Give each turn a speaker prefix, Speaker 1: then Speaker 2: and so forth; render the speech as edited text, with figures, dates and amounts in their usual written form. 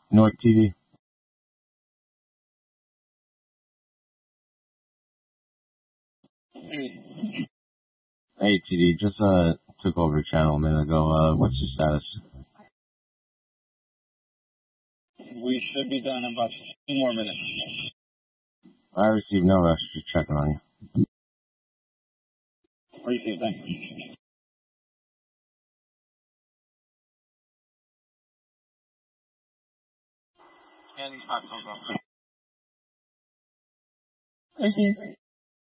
Speaker 1: North TV. Hey, TD, just took over the channel a minute ago. What's your status?
Speaker 2: We should be done in about 2 more minutes.
Speaker 1: I received no rush, just checking on you.
Speaker 2: Appreciate it, thanks. Yeah, these pops don't go. Thank you.